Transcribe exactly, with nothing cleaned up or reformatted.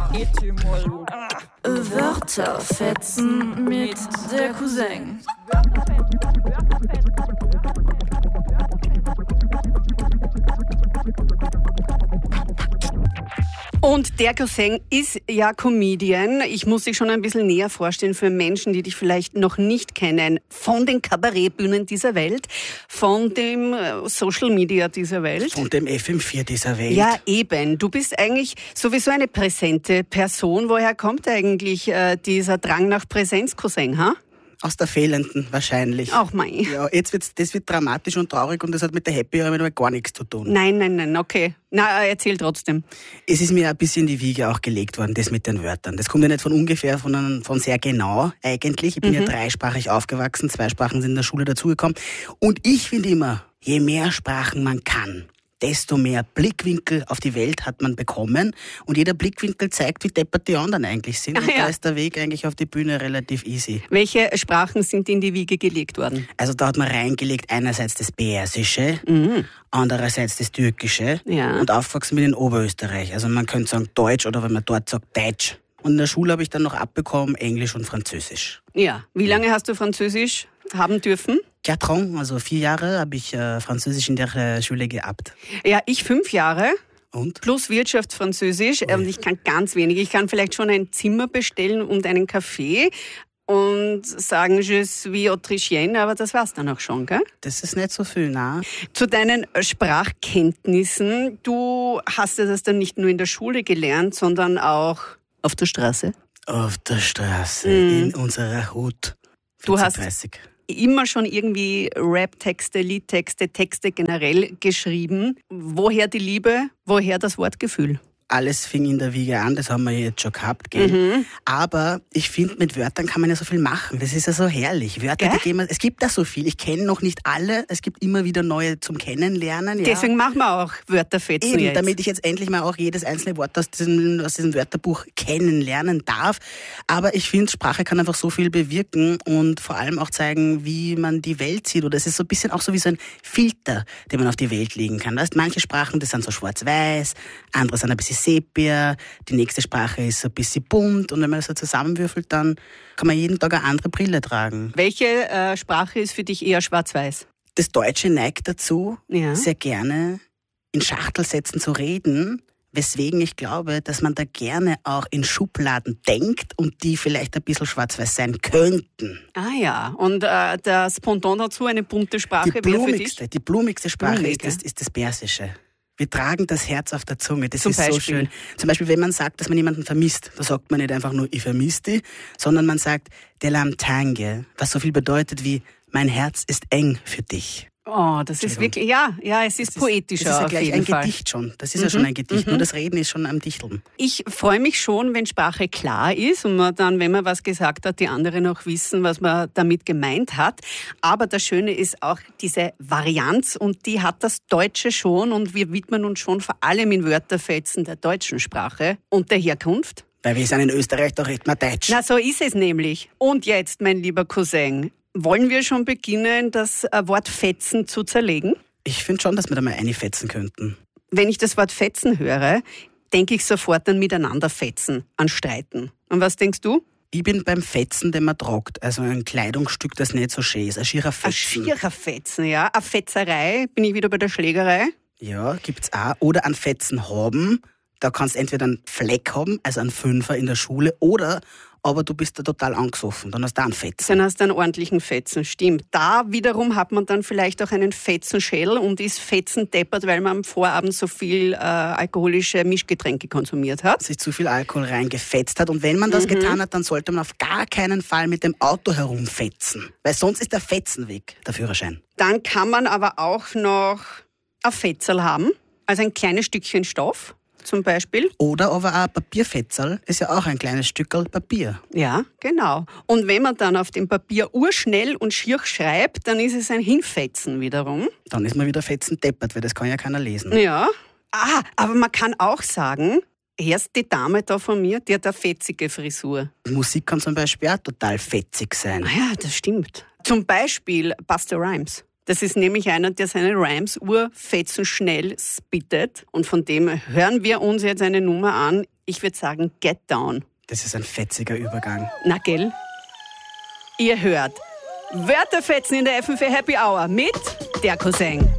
Wörterfetzen mit der Cousin. Und der Cousin ist ja Comedian. Ich muss dich schon ein bisschen näher vorstellen für Menschen, die dich vielleicht noch nicht kennen. Von den Kabarettbühnen dieser Welt, von dem Social Media dieser Welt. Von dem F M vier dieser Welt. Ja, eben. Du bist eigentlich sowieso eine präsente Person. Woher kommt eigentlich äh, dieser Drang nach Präsenz, Cousin, ha? Aus der fehlenden wahrscheinlich. Ach mein. Ja, jetzt wird's, das wird dramatisch und traurig und das hat mit der Happy Hour gar nichts zu tun. Nein, nein, nein, okay. Na, erzähl trotzdem. Es ist mir ein bisschen in die Wiege auch gelegt worden, das mit den Wörtern. Das kommt ja nicht von ungefähr, sondern von sehr genau eigentlich. Ich bin mhm. ja dreisprachig aufgewachsen, zwei Sprachen sind in der Schule dazugekommen. Und ich finde immer, je mehr Sprachen man kann, desto mehr Blickwinkel auf die Welt hat man bekommen. Und jeder Blickwinkel zeigt, wie deppert die anderen eigentlich sind. Ach, und ja. da ist der Weg eigentlich auf die Bühne relativ easy. Welche Sprachen sind in die Wiege gelegt worden? Also da hat man reingelegt einerseits das Persische, Mhm. andererseits das Türkische. Ja. Und aufgewachsen bin ich in Oberösterreich. Also man könnte sagen Deutsch oder wenn man dort sagt Deutsch. Und in der Schule habe ich dann noch abbekommen Englisch und Französisch. Ja. Wie lange hast du Französisch haben dürfen? Quatre ans, also vier Jahre habe ich äh, Französisch in der äh, Schule gehabt. Ja, ich fünf Jahre. Und? Plus Wirtschaftsfranzösisch. Und ich kann ganz wenig. Ich kann vielleicht schon ein Zimmer bestellen und einen Kaffee und sagen, je suis autrichienne, aber das war's dann auch schon, gell? Das ist nicht so viel, nein. Zu deinen Sprachkenntnissen. Du hast ja das dann nicht nur in der Schule gelernt, sondern auch auf der Straße. Auf der Straße, Mhm. in unserer Hut. Du hast dreißig. immer schon irgendwie Rap-Texte, Liedtexte, Texte generell geschrieben. Woher die Liebe? Woher das Wortgefühl? Alles fing in der Wiege an, das haben wir jetzt schon gehabt, gell? Mhm. Aber ich finde, mit Wörtern kann man ja so viel machen. Das ist ja so herrlich. Wörter, Gell? die gehen wir, es gibt da so viel. Ich kenne noch nicht alle. Es gibt immer wieder neue zum Kennenlernen. Ja. Deswegen machen wir auch Wörterfetzen Eben, jetzt. damit ich jetzt endlich mal auch jedes einzelne Wort aus diesem, aus diesem Wörterbuch kennenlernen darf. Aber ich finde, Sprache kann einfach so viel bewirken und vor allem auch zeigen, wie man die Welt sieht. Oder es ist so ein bisschen auch so wie so ein Filter, den man auf die Welt legen kann. Weißt, manche Sprachen, das sind so schwarz-weiß, andere sind ein bisschen Sepia, die nächste Sprache ist ein bisschen bunt und wenn man das so zusammenwürfelt, dann kann man jeden Tag eine andere Brille tragen. Welche äh, Sprache ist für dich eher schwarz-weiß? Das Deutsche neigt dazu, Ja. sehr gerne in Schachtelsätzen zu reden, weswegen ich glaube, dass man da gerne auch in Schubladen denkt und die vielleicht ein bisschen schwarz-weiß sein könnten. Ah ja, und äh, das Pendant dazu, eine bunte Sprache, Die wäre für dich? blumigste, die blumigste Sprache Blumig, ist das, ja. ist das Persische. Wir tragen das Herz auf der Zunge, das Zum ist so Beispiel? schön. Zum Beispiel, wenn man sagt, dass man jemanden vermisst, da sagt man nicht einfach nur, ich vermisse dich, sondern man sagt, Delam Tange, was so viel bedeutet wie, mein Herz ist eng für dich. Oh, das ist wirklich, ja, ja, es ist Das poetischer Das ist ja auf gleich jeden ein Fall. Gedicht schon. Das ist ja schon ein Gedicht. mhm. Nur das Reden ist schon am Dichteln. Ich freue mich schon, wenn Sprache klar ist und man dann, wenn man was gesagt hat, die anderen auch wissen, was man damit gemeint hat. Aber das Schöne ist auch diese Varianz und die hat das Deutsche schon und wir widmen uns schon vor allem in Wörterfetzen der deutschen Sprache und der Herkunft. Weil wir sind in Österreich, da redet man Deutsch. Na, so ist es nämlich. Und jetzt, mein lieber Cousin, wollen wir schon beginnen, das äh, Wort Fetzen zu zerlegen? Ich finde schon, dass wir da mal einfetzen könnten. Wenn ich das Wort Fetzen höre, denke ich sofort an Miteinanderfetzen, an Streiten. Und was denkst du? Ich bin beim Fetzen, den man tragt. Also ein Kleidungsstück, das nicht so schön ist. Ein schierer Ein Fetzen. schierer Fetzen, ja. Eine Fetzerei, bin ich wieder bei der Schlägerei. Ja, gibt's auch. Oder einen Fetzen haben. Da kannst du entweder einen Fleck haben, also einen Fünfer in der Schule, oder aber du bist da total angesoffen, dann hast du auch einen Fetzen. Dann hast du einen ordentlichen Fetzen, stimmt. Da wiederum hat man dann vielleicht auch einen Fetzenschädel und ist fetzendeppert, weil man am Vorabend so viel äh, alkoholische Mischgetränke konsumiert hat. Sich zu viel Alkohol reingefetzt hat. Und wenn man das Mhm. getan hat, dann sollte man auf gar keinen Fall mit dem Auto herumfetzen. Weil sonst ist der Fetzen weg, der Führerschein. Dann kann man aber auch noch ein Fetzel haben, also ein kleines Stückchen Stoff zum Beispiel. Oder aber auch ein Papierfetzerl ist ja auch ein kleines Stückerl Papier. Ja, genau. Und wenn man dann auf dem Papier urschnell und schier schreibt, dann ist es ein Hinfetzen wiederum. Dann ist man wieder fetzen deppert, weil das kann ja keiner lesen. Ja. Ah, aber man kann auch sagen, erst die Dame da von mir, die hat eine fetzige Frisur. Musik kann zum Beispiel auch total fetzig sein. Ah ja, das stimmt. Zum Beispiel Busta Rhymes. Das ist nämlich einer, der seine Rhymes urfetzenschnell spittet. Und von dem hören wir uns jetzt eine Nummer an. Ich würde sagen, get down. Das ist ein fetziger Übergang. Na, gell? Ihr hört Wörterfetzen in der F M vier Happy Hour mit der Cousin.